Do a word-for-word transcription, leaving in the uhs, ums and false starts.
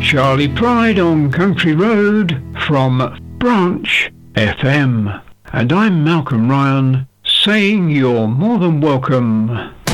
Charlie Pride on Country Road from Branch F M. And I'm Malcolm Ryan saying you're more than welcome.